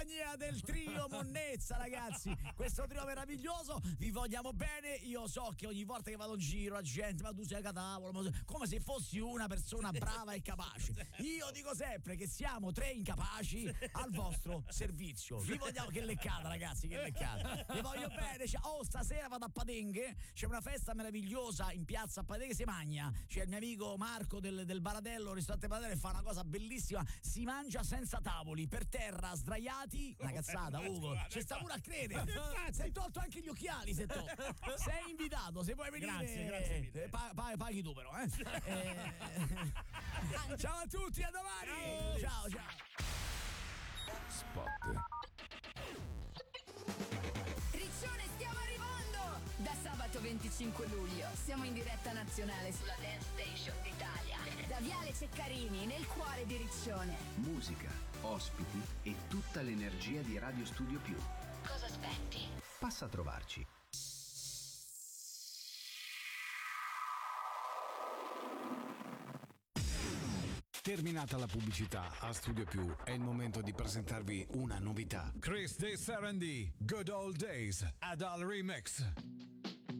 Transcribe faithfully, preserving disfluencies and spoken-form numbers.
compagnia del trio Monnezza, ragazzi. Questo trio meraviglioso, vi vogliamo bene. Io so che ogni volta che vado in giro la gente, ma tu sei a catavolo, come se fossi una persona brava e capace. Io dico sempre che siamo tre incapaci al vostro servizio. Vi vogliamo, che leccata, ragazzi, che leccata. Vi voglio bene. Oh, stasera vado a Padenghe, c'è una festa meravigliosa in piazza Padenghe, si magna. C'è il mio amico Marco del, del Baradello, ristorante Baradello, e fa una cosa bellissima. Si mangia senza tavoli, per terra, sdraiati. Una cazzata, Ugo. C'è sta pure a credere. Sei tolto anche gli occhiali, se to. Sei invitato, se vuoi venire. Grazie, grazie mille. Pa- pa- paghi tu però, eh. eh. Ciao a tutti, a domani. Ciao, ciao. ciao. Spot. Riccione, stiamo arrivando! Da sabato venticinque luglio siamo in diretta nazionale sulla Dance Station d'Italia. Da Viale Ceccarini, nel cuore di Riccione. Musica, ospiti e tutta l'energia di Radio Studio Più. Cosa aspetti? Passa a trovarci. Terminata la pubblicità, a Studio Più è il momento di presentarvi una novità. Chris De Serendi, Good Old Days, Adal Remix.